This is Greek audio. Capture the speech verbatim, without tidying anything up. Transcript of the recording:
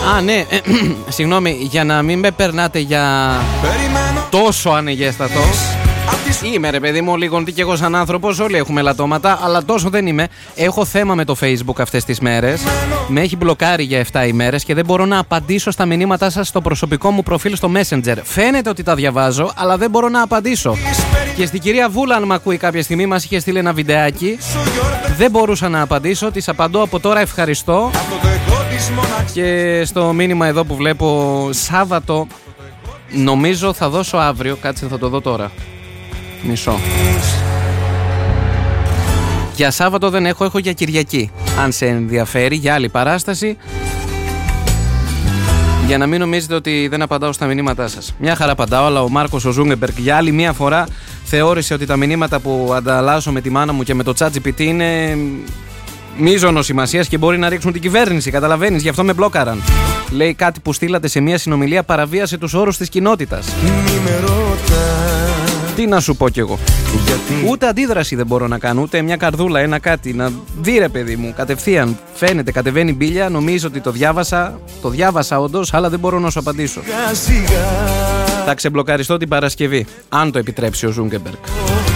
Α, ναι, συγγνώμη, για να μην με περνάτε για τόσο ανεγέστατο. Είμαι ρε παιδί μου, λίγο τι και εγώ σαν άνθρωπος, όλοι έχουμε λατώματα, αλλά τόσο δεν είμαι. Έχω θέμα με το Facebook αυτές τις μέρες. Με έχει μπλοκάρει για επτά ημέρες και δεν μπορώ να απαντήσω στα μηνύματά σας στο προσωπικό μου προφίλ στο Messenger. Φαίνεται ότι τα διαβάζω, αλλά δεν μπορώ να απαντήσω. Και στην κυρία Βούλα, αν μ' ακούει κάποια στιγμή, μας είχε στείλει ένα βιντεάκι. Δεν μπορούσα να απαντήσω, της απαντώ από τώρα ευχαριστώ. Και στο μήνυμα εδώ που βλέπω Σάββατο, νομίζω θα δώσω αύριο, κάτσε θα το δω τώρα. Μισό. Για Σάββατο δεν έχω, έχω για Κυριακή. Αν σε ενδιαφέρει, για άλλη παράσταση. Για να μην νομίζετε ότι δεν απαντάω στα μηνύματά σας. Μια χαρά απαντάω, αλλά ο Μάρκος ο Ζούγκεμπεργκ για άλλη μία φορά θεώρησε ότι τα μηνύματα που ανταλλάσσω με τη μάνα μου και με το ChatGPT είναι μείζωνος σημασίας και μπορεί να ρίξουν την κυβέρνηση. Καταλαβαίνεις, γι' αυτό με μπλόκαραν. Λέει κάτι που στείλατε σε μια συνομιλία παραβίασε τους όρους της κοινότητας. Τι να σου πω κι εγώ. Γιατί... Ούτε αντίδραση δεν μπορώ να κάνω, ούτε μια καρδούλα, ένα κάτι. Να δει ρε παιδί μου, κατευθείαν φαίνεται, κατεβαίνει μπίλια. Νομίζω ότι το διάβασα, το διάβασα όντως, αλλά δεν μπορώ να σου απαντήσω. Θα ξεμπλοκαριστώ την Παρασκευή, αν το επιτρέψει ο Ζούγκεμπεργκ.